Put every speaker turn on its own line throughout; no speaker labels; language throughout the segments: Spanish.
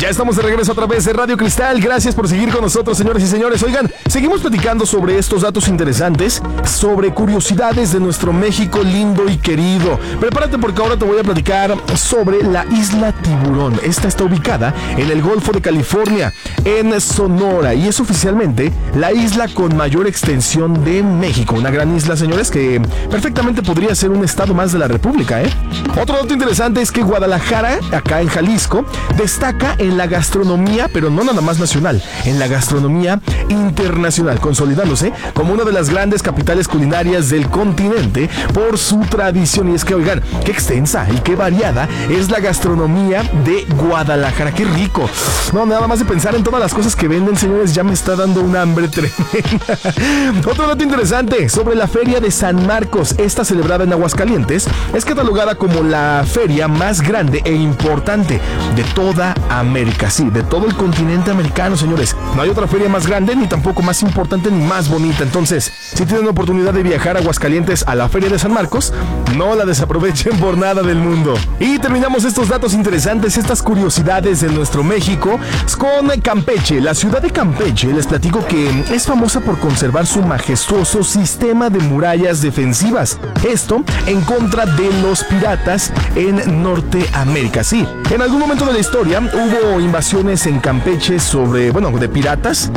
Ya estamos de regreso a través de Radio Cristal. Gracias por seguir con nosotros, señores y señores. Oigan, seguimos platicando sobre estos datos interesantes, sobre curiosidades de nuestro México lindo y querido. Prepárate porque ahora te voy a platicar sobre la Isla Tiburón. Esta está ubicada en el Golfo de California, en Sonora, y es oficialmente la isla con mayor extensión de México. Una gran isla, señores, que perfectamente podría ser un estado más de la República, ¿eh? Otro dato interesante es que Guadalajara, acá en Jalisco, destaca en la gastronomía, pero no nada más nacional, en la gastronomía internacional, consolidándose como una de las grandes capitales culinarias del continente por su tradición. Y es que, oigan, qué extensa y qué variada es la gastronomía de Guadalajara. ¡Qué rico! No, nada más de pensar en todas las cosas que venden, señores, ya me está dando un hambre tremenda. Otro dato interesante sobre la Feria de San Marcos, esta celebrada en Aguascalientes, es catalogada como la feria más grande e importante de toda América, sí, de todo el continente americano, señores. No hay otra feria más grande, ni tampoco más importante, ni más bonita. Entonces, si tienen la oportunidad de viajar a Aguascalientes a la Feria de San Marcos, no la desaprovechen por nada del mundo. Y terminamos estos datos interesantes, estas curiosidades de nuestro México, con Campeche. La ciudad de Campeche, les platico que es famosa por conservar su majestuoso sistema de murallas defensivas. Esto en contra de los piratas en Norteamérica. Sí, en algún momento de la historia hubo invasiones en Campeche de piratas.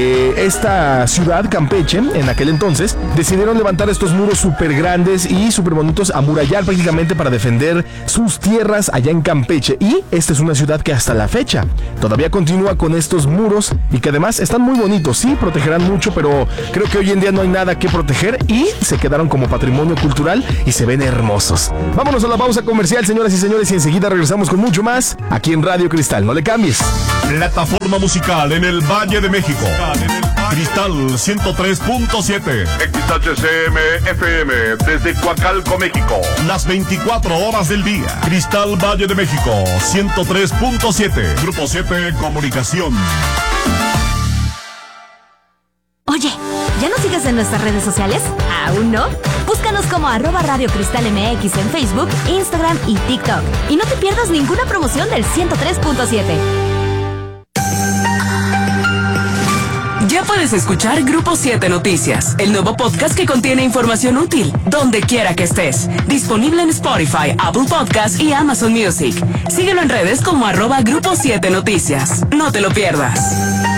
Esta ciudad, Campeche, en aquel entonces, decidieron levantar estos muros súper grandes y súper bonitos, amurallar prácticamente para defender sus tierras allá en Campeche. Y esta es una ciudad que hasta la fecha todavía continúa con estos muros y que además están muy bonitos. Sí, protegerán mucho, pero creo que hoy en día no hay nada que proteger y se quedaron como patrimonio cultural y se ven hermosos. Vámonos a la pausa comercial, señoras y señores, y enseguida regresamos con mucho más aquí en Radio Cristal. No le cambies.
Plataforma musical en el Valle de México. Cristal 103.7.
XHCM FM desde Coacalco, México.
Las 24 horas del día. Cristal Valle de México 103.7. Grupo 7 Comunicación.
Oye, ¿ya nos sigues en nuestras redes sociales? ¿Aún no? Búscanos como @Radio Cristal MX en Facebook, Instagram y TikTok. Y no te pierdas ninguna promoción del 103.7.
Ya puedes escuchar Grupo 7 Noticias, el nuevo podcast que contiene información útil, donde quiera que estés. Disponible en Spotify, Apple Podcasts y Amazon Music. Síguelo en redes como @Grupo 7 Noticias. No te lo pierdas.